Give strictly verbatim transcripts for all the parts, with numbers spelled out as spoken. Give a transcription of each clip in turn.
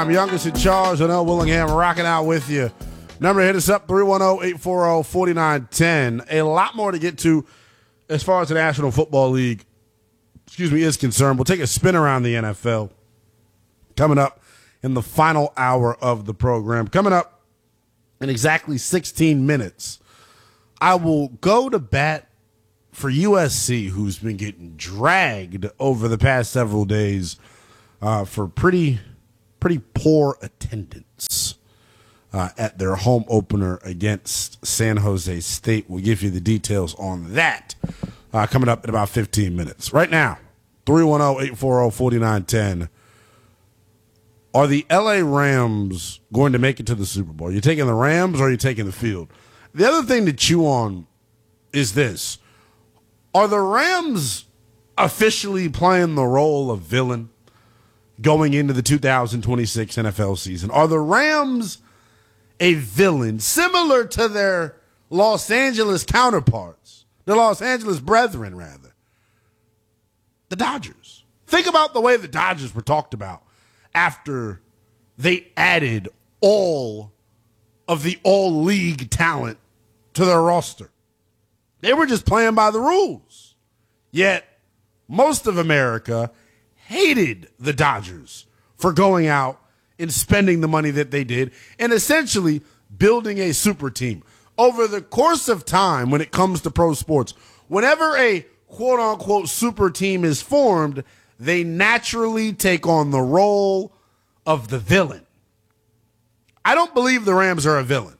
I'm youngest in charge. Janelle Willingham rocking out with you. Number to hit us up, three one zero, eight four zero, four nine one zero. A lot more to get to as far as the National Football League excuse me, is concerned. We'll take a spin around the N F L coming up in the final hour of the program. Coming up in exactly sixteen minutes, I will go to bat for U S C, who's been getting dragged over the past several days uh, for pretty pretty poor attendance uh, at their home opener against San Jose State. We'll give you the details on that uh, coming up in about fifteen minutes. Right now, three one zero, eight four zero, four nine one zero. Are the L A Rams going to make it to the Super Bowl? Are you taking the Rams or are you taking the field? The other thing to chew on is this. Are the Rams officially playing the role of villain going into the two thousand twenty-six N F L season? Are the Rams a villain similar to their Los Angeles counterparts, the Los Angeles brethren, rather, the Dodgers? Think about the way the Dodgers were talked about after they added all of the all-league talent to their roster. They were just playing by the rules. Yet, most of America hated the Dodgers for going out and spending the money that they did and essentially building a super team. Over the course of time, when it comes to pro sports, whenever a quote-unquote super team is formed, they naturally take on the role of the villain. I don't believe the Rams are a villain.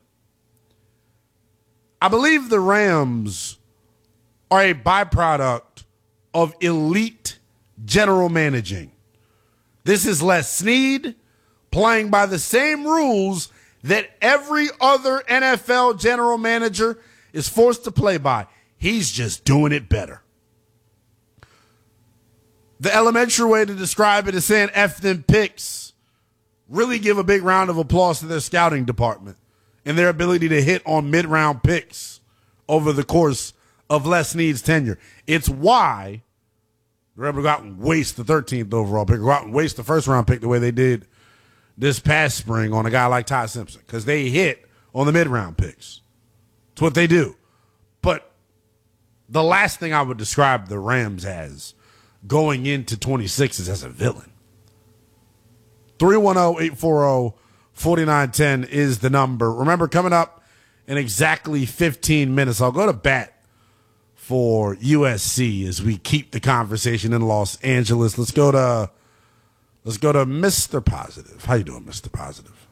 I believe the Rams are a byproduct of elite general managing. This is Les Snead playing by the same rules that every other N F L general manager is forced to play by. He's just doing it better. The elementary way to describe it is saying F them picks. Really give a big round of applause to their scouting department and their ability to hit on mid-round picks over the course of Les Snead's tenure. It's why they're able to go out and waste the thirteenth overall pick, go out and waste the first-round pick the way they did this past spring on a guy like Ty Simpson, because they hit on the mid-round picks. It's what they do. But the last thing I would describe the Rams as going into twenty-six is as a villain. three one zero, eight four zero, four nine one zero is the number. Remember, coming up in exactly fifteen minutes, I'll go to bat for U S C as we keep the conversation in Los Angeles. Let's go to let's go to Mister Positive. How you doing, Mister Positive?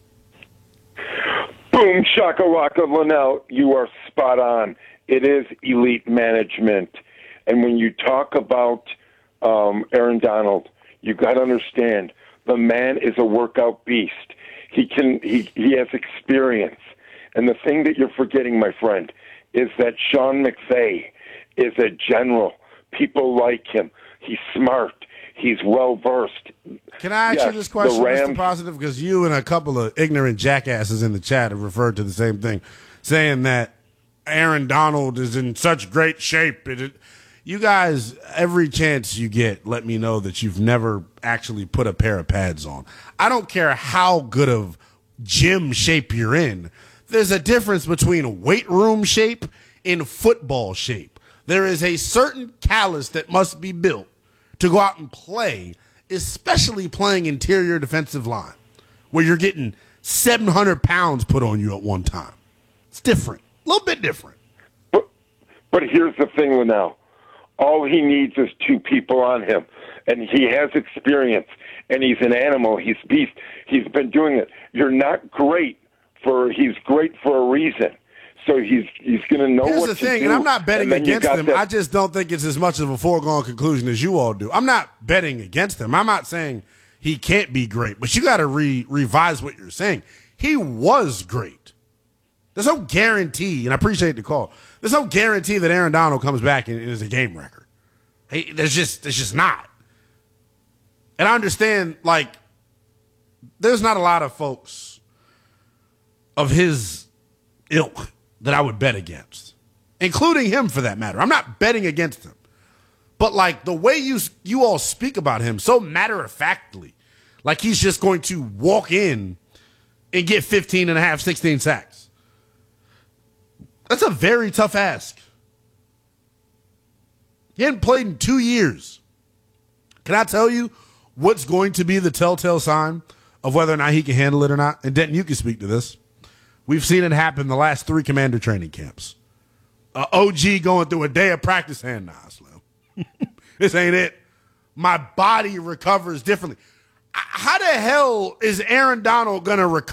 Boom, shaka raka, Linnell. You are spot on. It is elite management. And when you talk about um, Aaron Donald, you got to understand the man is a workout beast. He can he, he has experience. And the thing that you're forgetting, my friend, is that Sean McVay is a general. People like him. He's smart. He's well-versed. Can I ask yes, you this question, Rams, Mister Positive? Because you and a couple of ignorant jackasses in the chat have referred to the same thing, saying that Aaron Donald is in such great shape. It, it, you guys, every chance you get, let me know that you've never actually put a pair of pads on. I don't care how good of gym shape you're in. There's a difference between weight room shape and football shape. There is a certain callus that must be built to go out and play, especially playing interior defensive line, where you're getting seven hundred pounds put on you at one time. It's different, a little bit different. But, but here's the thing, Linnell. All he needs is two people on him, and he has experience, and he's an animal. He's beast. He's been doing it. You're not great for. He's great for a reason. So he's he's going to know Here's what the to thing, do. and I'm not betting against him. That- I just don't think it's as much of a foregone conclusion as you all do. I'm not betting against him. I'm not saying he can't be great, but you got to re- revise what you're saying. He was great. There's no guarantee, and I appreciate the call. There's no guarantee that Aaron Donald comes back and is a game record. Hey, there's just there's just not. And I understand, like, there's not a lot of folks of his ilk that I would bet against, including him for that matter. I'm not betting against him. But, like, the way you you all speak about him so matter-of-factly, like he's just going to walk in and get fifteen and a half, sixteen sacks. That's a very tough ask. He hadn't played in two years. Can I tell you what's going to be the telltale sign of whether or not he can handle it or not? And Denton, you can speak to this. We've seen it happen the last three commander training camps. Uh, O G going through a day of practice and nah, Slim. This ain't it. My body recovers differently. How the hell is Aaron Donald going to recover